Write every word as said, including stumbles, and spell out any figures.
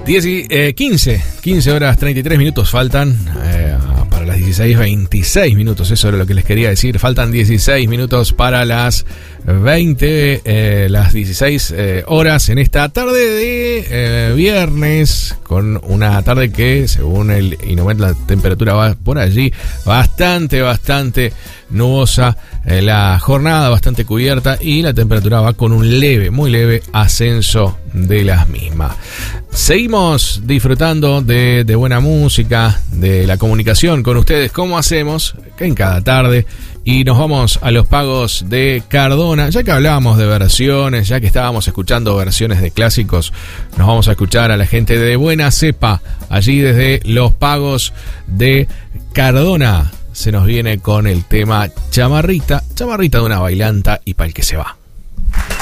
diez y, eh, quince, quince horas treinta y tres minutos faltan eh, para las dieciséis, veintiséis minutos, eso era lo que les quería decir. Faltan dieciséis minutos para las veinte, eh, las dieciséis eh, horas en esta tarde de eh, viernes, con una tarde que, según el Inomet, la temperatura va por allí bastante, bastante nubosa, eh, la jornada bastante cubierta y la temperatura va con un leve, muy leve ascenso de las mismas. Seguimos disfrutando de, de buena música, de la comunicación con ustedes, como hacemos en cada tarde, y nos vamos a los pagos de Cardona. Ya que hablábamos de versiones, ya que estábamos escuchando versiones de clásicos, nos vamos a escuchar a la gente de Buena Cepa, allí desde los pagos de Cardona. Se nos viene con el tema Chamarrita, Chamarrita de una bailanta y pa'l que se va.